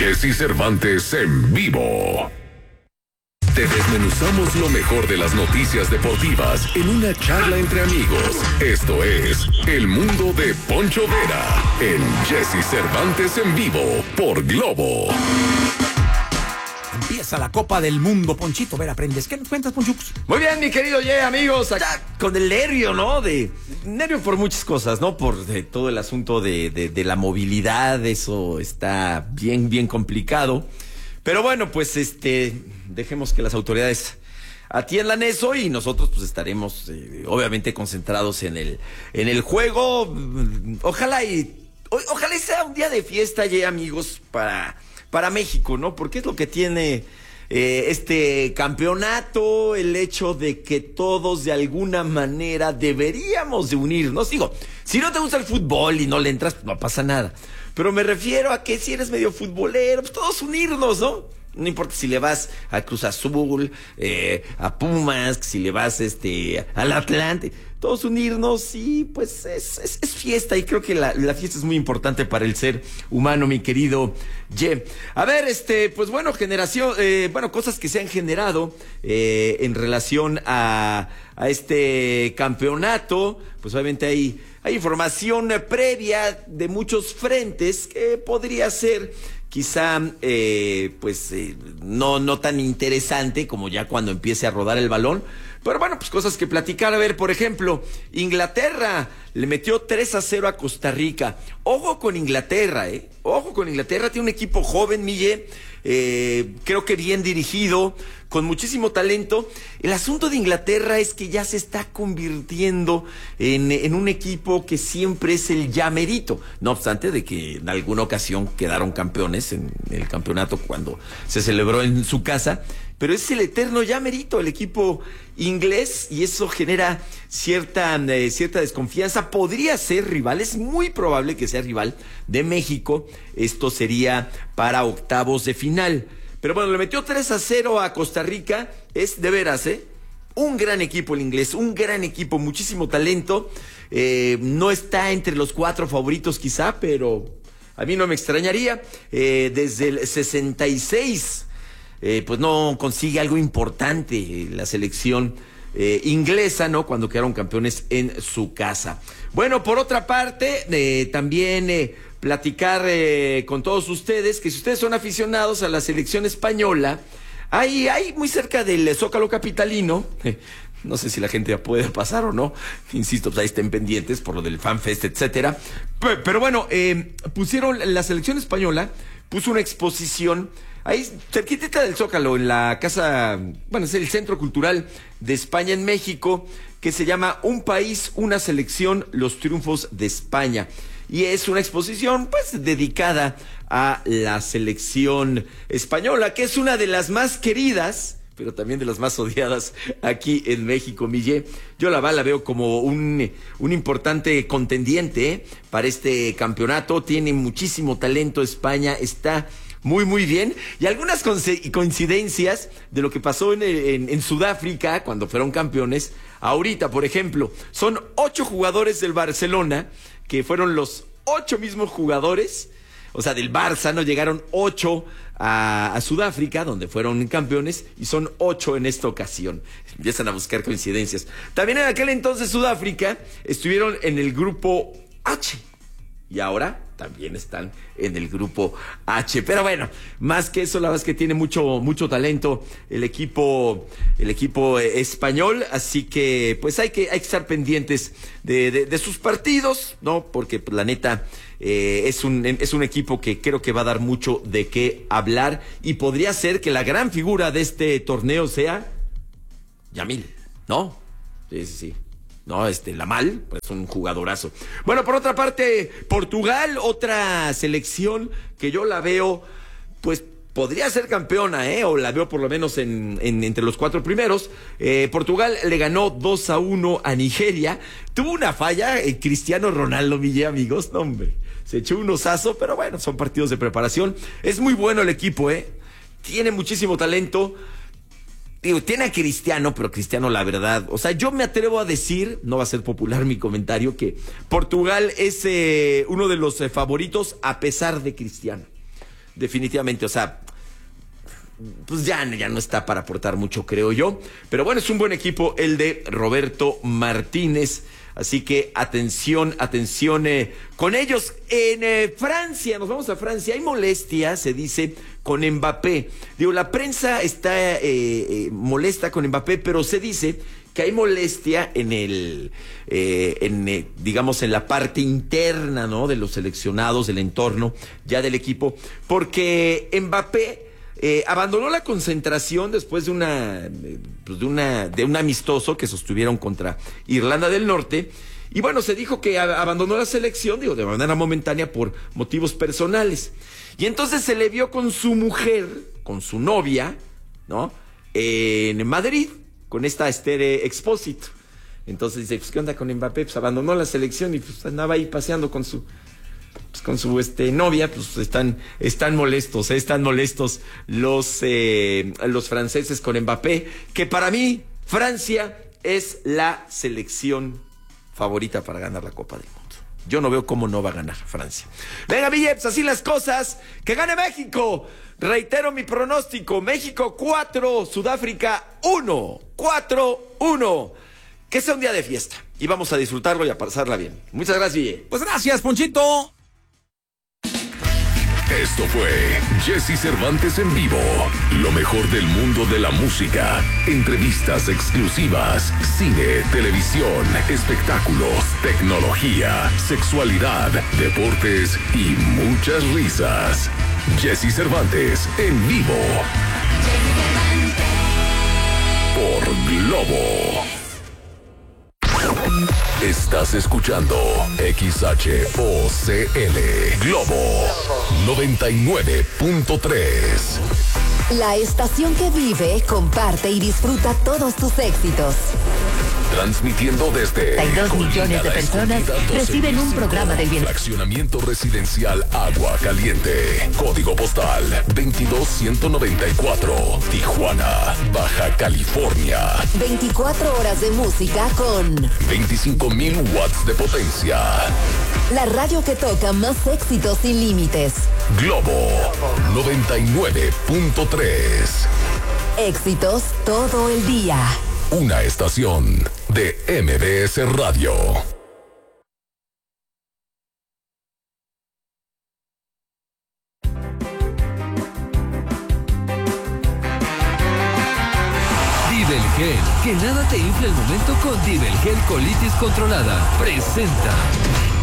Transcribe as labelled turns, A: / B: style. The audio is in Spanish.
A: Jesse Cervantes en vivo. Te desmenuzamos lo mejor de las noticias deportivas en una charla entre amigos. Esto es El Mundo de Poncho Vera en Jesse Cervantes en vivo por Globo.
B: Empieza la Copa del Mundo, Ponchito Vera Prendes. ¿Qué nos cuentas, Ponchux?
C: Muy bien, mi querido amigos, acá con el nervio, ¿no? Nervio por muchas cosas, ¿no? Por todo el asunto de la movilidad, eso está bien complicado. Pero bueno, pues dejemos que las autoridades atiendan eso y nosotros pues estaremos obviamente concentrados en el juego. Ojalá y sea un día de fiesta, amigos, para México, ¿no? Porque es lo que tiene este campeonato, el hecho de que todos de alguna manera deberíamos de unirnos. Digo, si no te gusta el fútbol y no le entras, no pasa nada. Pero me refiero a que si eres medio futbolero, pues todos unirnos, ¿no? No importa si le vas a Cruz Azul, a Pumas, si le vas al Atlante, todos unirnos y pues es fiesta, y creo que la fiesta es muy importante para el ser humano, mi querido Ye. A ver, pues bueno, cosas que se han generado en relación a este campeonato. Pues obviamente hay información previa de muchos frentes que podría ser quizá no tan interesante como ya cuando empiece a rodar el balón. Pero bueno, pues cosas que platicar. A ver, por ejemplo, Inglaterra le metió 3-0 a Costa Rica. Ojo con Inglaterra, Ojo con Inglaterra, tiene un equipo joven, Mille. Creo que bien dirigido, con muchísimo talento. El asunto de Inglaterra es que ya se está convirtiendo en un equipo que siempre es el llamerito, no obstante de que en alguna ocasión quedaron campeones en el campeonato cuando se celebró en su casa, pero es el eterno llamerito, el equipo inglés, y eso genera cierta desconfianza. Podría ser rival, es muy probable que sea rival de México. Esto sería para octavos de final. Pero bueno, le metió 3-0 a Costa Rica. Es de veras, un gran equipo el inglés, un gran equipo, muchísimo talento. No está entre los 4 favoritos quizá, pero a mí no me extrañaría. Desde el 66, pues no consigue algo importante la selección inglesa, ¿no? Cuando quedaron campeones en su casa. Bueno, por otra parte, también platicar con todos ustedes que si ustedes son aficionados a la selección española, hay muy cerca del Zócalo capitalino, no sé si la gente ya puede pasar o no, insisto, pues ahí estén pendientes por lo del FanFest, etcétera. Pero bueno, la selección española puso una exposición ahí cerquita del Zócalo, en la casa, bueno, es el Centro Cultural de España en México, que se llama Un País, una Selección, los triunfos de España. Y es una exposición, pues, dedicada a la selección española, que es una de las más queridas, pero también de las más odiadas aquí en México, Mille. Yo la veo como un importante contendiente para este campeonato. Tiene muchísimo talento España, está muy bien, y algunas coincidencias de lo que pasó en Sudáfrica cuando fueron campeones. Ahorita, por ejemplo, son 8 jugadores del Barcelona que fueron los 8 mismos jugadores, o sea, del Barça, no llegaron 8 a Sudáfrica, donde fueron campeones, y son 8 en esta ocasión. Empiezan a buscar coincidencias. También en aquel entonces Sudáfrica estuvieron en el grupo H, y ahora también están en el grupo H. Pero bueno, más que eso, la verdad es que tiene mucho talento el equipo español, así que pues hay que estar pendientes de sus partidos, ¿no? Porque pues, la neta es un equipo que creo que va a dar mucho de qué hablar, y podría ser que la gran figura de este torneo sea Yamil, ¿no? Sí. No, Lamal, pues un jugadorazo. Bueno, por otra parte, Portugal, otra selección que yo la veo, pues podría ser campeona, o la veo por lo menos entre los 4 primeros. Portugal le ganó 2-1 a Nigeria. Tuvo una falla Cristiano Ronaldo, amigos, no hombre, se echó un osazo, pero bueno, son partidos de preparación. Es muy bueno el equipo, tiene muchísimo talento. Digo, tiene a Cristiano, pero Cristiano, la verdad, o sea, yo me atrevo a decir, no va a ser popular mi comentario, que Portugal es uno de los favoritos a pesar de Cristiano. definitivamente, o sea, pues ya no está para aportar mucho, creo yo. Pero bueno, es un buen equipo el de Roberto Martínez. Así que atención con ellos. En Francia, nos vamos a Francia. Hay molestia, se dice, con Mbappé. Digo, la prensa está molesta con Mbappé, pero se dice que hay molestia digamos, en la parte interna, ¿no? De los seleccionados, del entorno ya del equipo, porque Mbappé abandonó la concentración después de un amistoso que sostuvieron contra Irlanda del Norte. Y bueno, se dijo que abandonó la selección, de manera momentánea por motivos personales. Y entonces se le vio con su mujer, con su novia, ¿no? En Madrid, con esta Esther Expósito. Entonces dice, pues, ¿qué onda con Mbappé? Pues abandonó la selección y pues andaba ahí paseando con su novia. Pues están molestos los franceses con Mbappé, que para mí Francia es la selección favorita para ganar la Copa del Mundo. Yo no veo cómo no va a ganar Francia. Venga, Villeps, así las cosas. ¡Que gane México! Reitero mi pronóstico. México 4, Sudáfrica 1. 4-1. Que sea un día de fiesta. Y vamos a disfrutarlo y a pasarla bien. Muchas gracias, Ville.
B: Pues gracias, Ponchito.
A: Esto fue Jesse Cervantes en vivo. Lo mejor del mundo de la música. Entrevistas exclusivas. Cine, televisión, espectáculos, tecnología, sexualidad, deportes y muchas risas. Jesse Cervantes en vivo. Por Globo. Estás escuchando XHOCL Globo 99.3.
D: La estación que vive, comparte y disfruta todos tus éxitos.
A: Transmitiendo desde
D: 32 millones de personas reciben un programa del bien.
A: Fraccionamiento residencial Agua Caliente. Código postal 22194. Tijuana, Baja California.
D: 24 horas de música con
A: 25,000 watts de potencia.
D: la radio que toca más éxitos sin límites.
A: Globo 99.3.
D: Éxitos todo el día.
A: Una estación de MBS Radio.
E: Dibelgel, que nada te infle el momento con Dibelgel Colitis Controlada. Presenta.